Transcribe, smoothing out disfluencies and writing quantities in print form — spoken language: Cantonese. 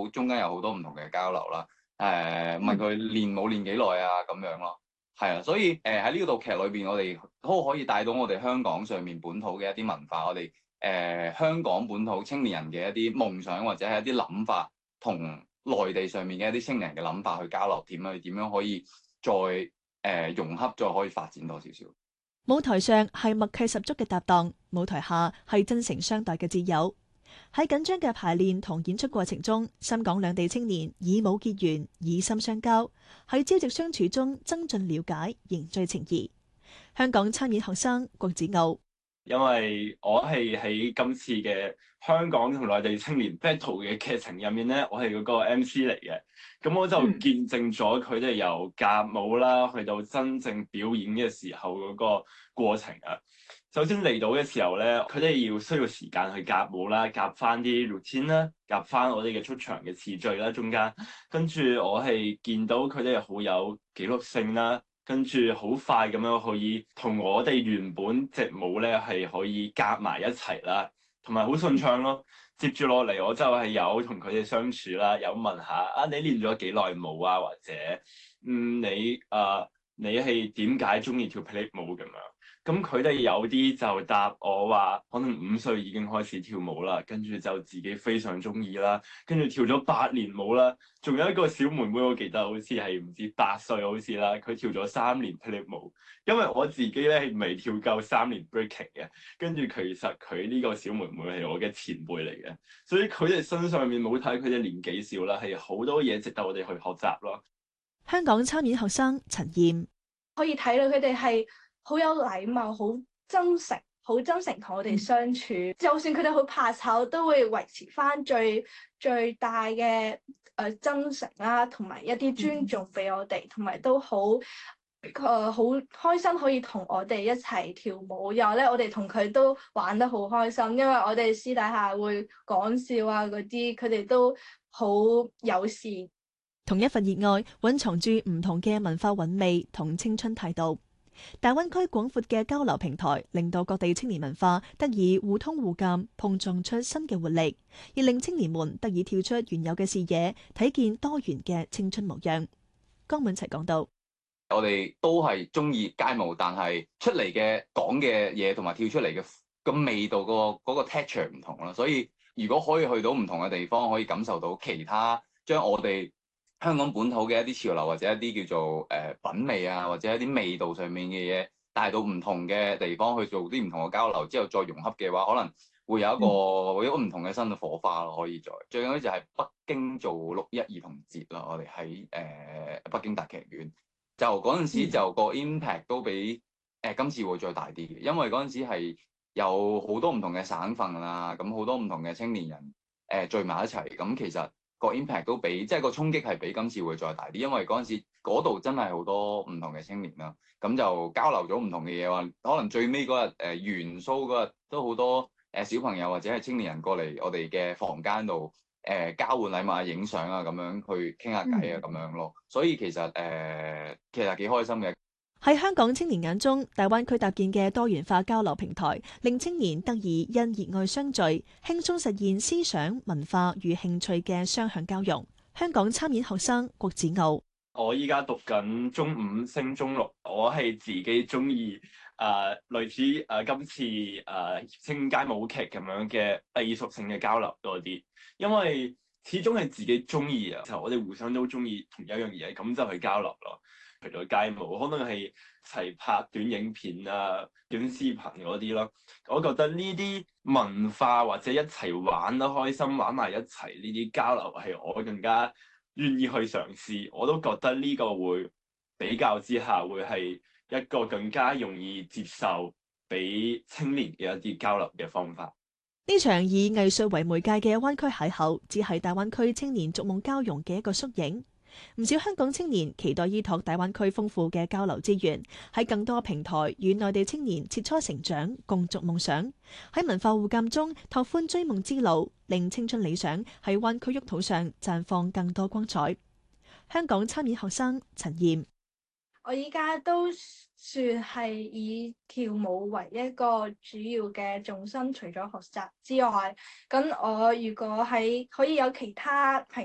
中間有好多唔同嘅交流啦。問佢練舞練幾耐啊咁樣咯。係啊，所以喺呢套劇裏邊，我哋都可以帶到我哋香港上面本土嘅一啲文化，我哋香港本土青年人嘅一啲夢想或者係一啲諗法，同內地上面嘅一啲青年人嘅諗法去交流，點樣可以再融合，再可以發展多少少。 舞台上係默契十足嘅搭檔，舞台下係真誠相待嘅摯友。喺緊張嘅排練同演出過程中，深港兩地青年以舞結緣，以心相交，喺朝夕相處中增進了解，凝聚情誼。香港參演學生郭子傲， 因為我係喺今次嘅香港同內地青年 battle 嘅劇情入面咧，我係嗰個 MC 嚟嘅，咁我就見證咗佢哋由夾舞啦，去到真正表演嘅時候嗰個過程啊。首先嚟到嘅時候咧，佢哋需要時間去夾舞啦，夾翻啲 routine 啦，夾翻我哋嘅出場嘅次序啦，中間跟住我係見到佢哋好有紀律性啦。跟住好快咁樣可以同我哋原本隻舞咧係可以夾埋一齊啦，同埋好順暢咯。接住落嚟我就係有同佢哋相處啦，有問下啊，你練咗幾耐舞啊，或者你係點解中意跳霹靂舞咁樣？咁佢哋有啲就答我話，可能5歲已經開始跳舞啦，跟住就自己非常中意啦，跟住跳咗8年舞啦。仲有一個小妹妹，我記得好似係唔知8歲好似啦，佢跳咗3年霹靂舞。因為我自己咧係未跳夠3年 breaking 嘅，跟住其實佢呢個小妹妹係我嘅前輩嚟嘅，所以佢哋身上面冇睇佢哋年紀少啦，係好多嘢值得我哋去學習咯。 香港參演學生陳燕， 可以睇到佢哋係好有禮貌、好真誠、好真誠同我哋相處。就算佢哋好怕醜，都會維持翻最大嘅真誠啦，同埋一啲尊重俾我哋，同埋都好好開心可以同我哋一齊跳舞。然後咧，我哋同佢都玩得好開心，因為我哋私底下會講笑啊嗰啲，佢哋都好友善。 同一份熱愛蘊藏住唔同嘅文化韻味同青春態度。大灣區廣闊嘅交流平台，令到各地青年文化得以互通互鑑，碰撞出新嘅活力，亦令青年們得以跳出原有嘅視野，睇見多元嘅青春模樣。江滿齊講到： 我哋都係中意街舞，但係出嚟嘅講嘅嘢同埋跳出嚟嘅個味道嗰個 texture 唔同啦。所以如果可以去到唔同嘅地方，可以感受到其他將我哋香港本土嘅一啲潮流或者一啲叫做品味啊，或者一啲味道上面嘅嘢帶到唔同嘅地方去做啲唔同嘅交流之後再融合嘅話，可能會有一個唔同嘅新嘅火花咯。可以最緊要就係北京做6·1兒童節啦，我哋喺北京大劇院就嗰陣時就個 impact 都比今次會再大啲嘅，因為嗰陣時係有好多唔同嘅省份啦，咁好多唔同嘅青年人聚埋一齊，咁其實個 impact 都比即係個衝擊係比今次會再大啲，因為嗰陣時嗰度真係好多唔同嘅青年啦，咁就交流咗唔同嘅嘢話，可能最尾嗰日元蘇嗰日都好多小朋友或者係青年人過嚟我哋嘅房間度交換禮物啊、影相啊咁樣去傾下偈啊咁樣咯，所以其實幾開心嘅。 喺香港青年眼中，大灣區搭建嘅多元化交流平台，令青年得以因熱愛相聚，輕鬆實現思想、文化與興趣嘅雙向交融。香港參演學生郭子傲： 我依家讀緊中5升中6，我係自己中意類似今次協青街舞劇咁樣嘅藝術性嘅交流多啲，因為始終係自己中意啊，就我哋互相都中意同一樣嘢，咁就去交流咯。除咗街舞，可能係齊拍短影片啊、短視頻嗰啲咯。我覺得呢啲文化或者一齊玩得開心、玩埋一齊呢啲交流係我更加願意去嘗試。我都覺得呢個會比較之下會係一個更加容易接受俾青年嘅一啲交流嘅方法。 呢場以藝術為媒介嘅灣區邂逅，只係大灣區青年逐夢交融嘅一個縮影。唔少香港青年期待依託大灣區豐富嘅交流資源，喺更多平台與內地青年切磋成長，共築夢想。喺文化互鑑中拓寬追夢之路，令青春理想喺灣區沃土上綻放更多光彩。香港參演學生陳燕： 我依家都算係以跳舞為一個主要嘅重心，除咗學習之外，咁我如果可以有其他平